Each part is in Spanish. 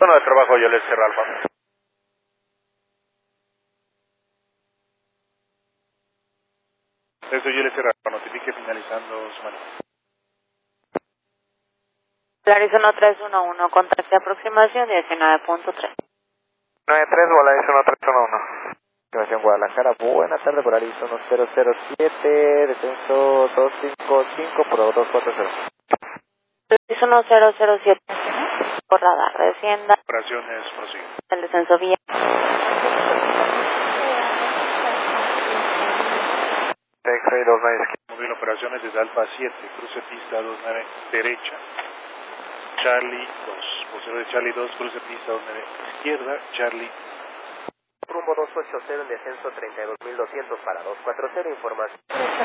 Bueno, de trabajo yo le cierro Alfa. Eso yo le cierro Alfa, notifique finalizando su mano. Arizona 311, contacte aproximación 19.3. 93, bola Arizona 311. Estimación Guadalajara, buena tarde por Arizona 007, descenso 255 por 240. Arizona 007, por radar, descienda. Operaciones prosiguen. El descenso vía. X-Ray 29. Móvil operaciones desde Alfa 7, cruce pista 29 derecha. Charlie 2, posterior de Charlie 2, cruce pista 29 izquierda, Charlie. Rumbo 280 en descenso 32.200 para 240, información.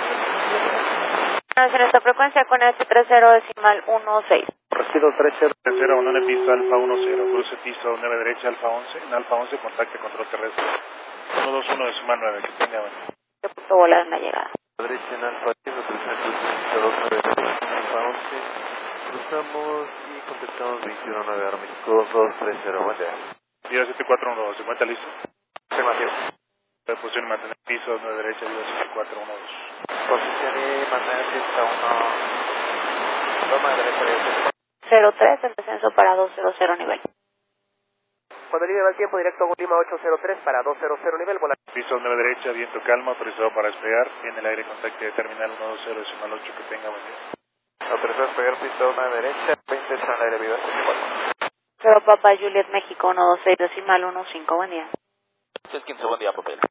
En esta frecuencia con H30 decimal 16. Recibo 30. 0 en pista Alfa 10, cruce pista 29 derecha Alfa 11, en Alfa 11 contacte control terrestre. 121 decimal 9, que tenga buen día. ¿Qué punto volar en la llegada? Derecha en Alfa 10, 329 Alfa 11, cruzamos y contestamos 219 Arméxico 230, buen día. Viva 7412, ¿se encuentra listo? Afirmativo. Posición y mantener piso 9 derecha, Viva 7412. Posición y mantener pista 1, toma de derecha. 03, el descenso para 200 nivel. Cuando libre va el tiempo, directo a Lima 803 para 200 nivel, bola. Piso 9 derecha, viento calma, autorizado para despegar. En el aire contacte de terminal 120 decimal 8, que tenga buen día. Autorizado a despegar pista 1 derecha, 20 está al aire, Viva 74. 0 Papa Juliet México 126 decimal 15, buen día. 15, buen día, papel.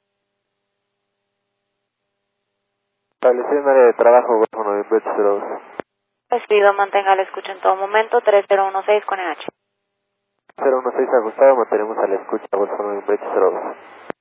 Establecido en área de trabajo, Golfo 902. Recibido, mantenga la escucha en todo momento, 3016 con NH. 016 ajustado, mantenemos a la escucha, Golfo 902.